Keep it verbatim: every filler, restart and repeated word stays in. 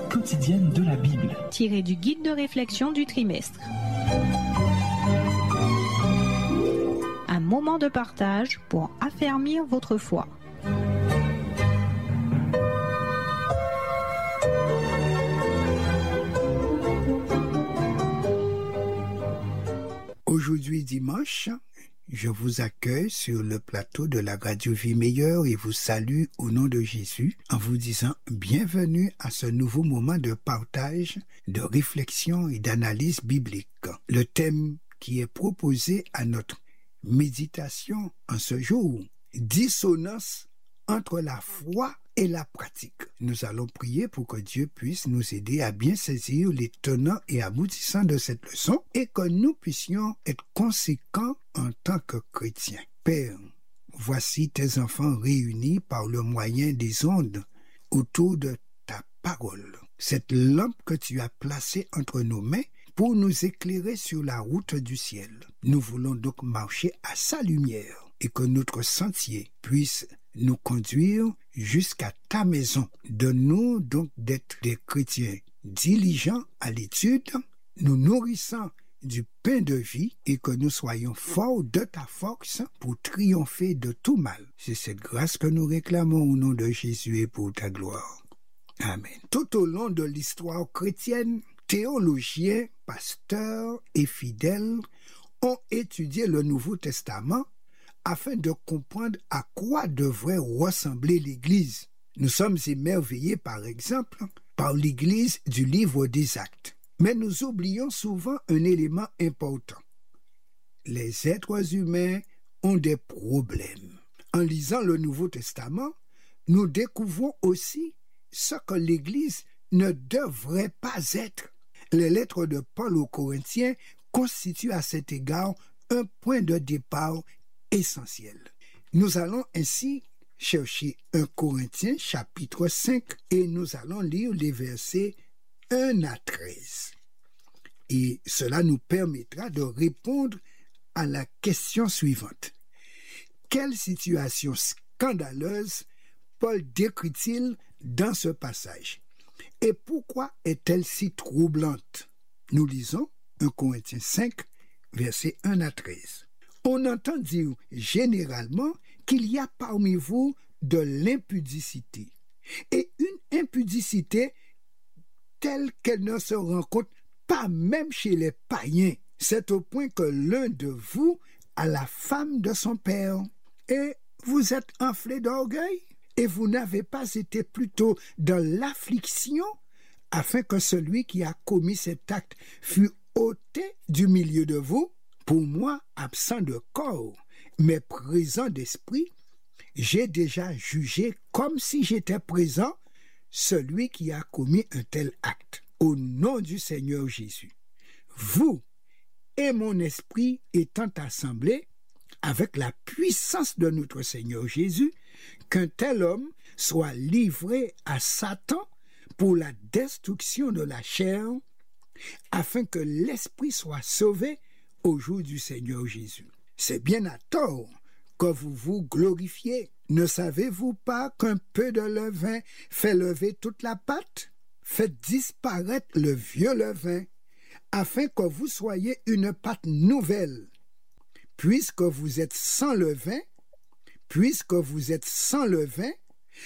quotidienne de la Bible. Tiré du guide de réflexion du trimestre. Un moment de partage pour affermir votre foi. Aujourd'hui dimanche, je vous accueille sur le plateau de la Radio Vie Meilleure et vous salue au nom de Jésus en vous disant bienvenue à ce nouveau moment de partage, de réflexion et d'analyse biblique. Le thème qui est proposé à notre méditation en ce jour, dissonance entre la foi et la pratique. Nous allons prier pour que Dieu puisse nous aider à bien saisir les tenants et aboutissants de cette leçon et que nous puissions être conséquents en tant que chrétiens. Père, voici tes enfants réunis par le moyen des ondes autour de ta parole. Cette lampe que tu as placée entre nos mains pour nous éclairer sur la route du ciel. Nous voulons donc marcher à sa lumière et que notre sentier puisse nous conduire jusqu'à ta maison. Donne-nous donc d'être des chrétiens diligents à l'étude, nous nourrissant du pain de vie et que nous soyons forts de ta force pour triompher de tout mal. C'est cette grâce que nous réclamons au nom de Jésus et pour ta gloire. Amen. Tout au long de l'histoire chrétienne, théologiens, pasteurs et fidèles ont étudié le Nouveau Testament afin de comprendre à quoi devrait ressembler l'Église. Nous sommes émerveillés, par exemple, par l'Église du livre des Actes. Mais nous oublions souvent un élément important. Les êtres humains ont des problèmes. En lisant le Nouveau Testament, nous découvrons aussi ce que l'Église ne devrait pas être. Les lettres de Paul aux Corinthiens constituent à cet égard un point de départ essentiel. Nous allons ainsi chercher un Corinthiens chapitre cinq et nous allons lire les versets un à treize. Et cela nous permettra de répondre à la question suivante. Quelle situation scandaleuse Paul décrit-il dans ce passage? Et pourquoi est-elle si troublante? Nous lisons un Corinthiens cinq, versets un à treize. On entend dire généralement qu'il y a parmi vous de l'impudicité. Et une impudicité telle qu'elle ne se rencontre pas même chez les païens. C'est au point que l'un de vous a la femme de son père. Et vous êtes enflé d'orgueil. Et vous n'avez pas été plutôt dans l'affliction afin que celui qui a commis cet acte fût ôté du milieu de vous. Pour moi, absent de corps, mais présent d'esprit, j'ai déjà jugé comme si j'étais présent celui qui a commis un tel acte. Au nom du Seigneur Jésus, vous et mon esprit étant assemblés avec la puissance de notre Seigneur Jésus, qu'un tel homme soit livré à Satan pour la destruction de la chair, afin que l'esprit soit sauvé au jour du Seigneur Jésus. C'est bien à tort que vous vous glorifiez. Ne savez-vous pas qu'un peu de levain fait lever toute la pâte? Faites disparaître le vieux levain, afin que vous soyez une pâte nouvelle. Puisque vous êtes sans levain, puisque vous êtes sans levain,